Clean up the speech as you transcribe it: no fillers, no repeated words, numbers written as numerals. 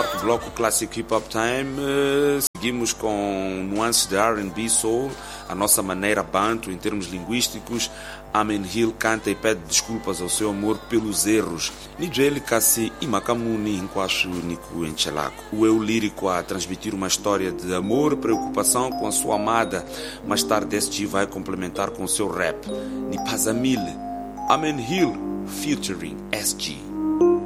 quarto bloco Classic Hip Hop Time. Seguimos com nuances de R&B Soul, a nossa maneira banto em termos linguísticos. Amen Hill canta e pede desculpas ao seu amor pelos erros. Nigel Kassi e Makamuni Nkwashu Niku Enchelaco. O eu lírico a transmitir uma história de amor, preocupação com a sua amada. Mais tarde SG vai complementar com o seu rap. Nipazamile. Amen Hill featuring SG.